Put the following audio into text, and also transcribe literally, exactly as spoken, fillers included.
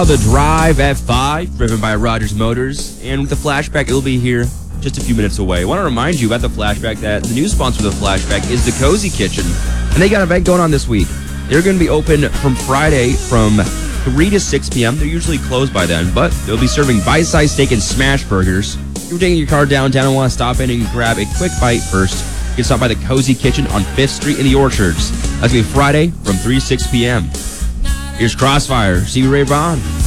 The Drive at five, driven by Rogers Motors. And with the Flashback, it'll be here just a few minutes away. I want to remind you about the Flashback that the new sponsor of the Flashback is the Cozy Kitchen. And they got an event going on this week. They're going to be open from Friday from three to six p.m. They're usually closed by then, but they'll be serving bite-sized steak and smash burgers. If you're taking your car downtown and want to stop in and grab a quick bite first, you can stop by the Cozy Kitchen on fifth street in the Orchards. That's going to be Friday from three to six p.m. Here's Crossfire, Stevie Ray Vaughan.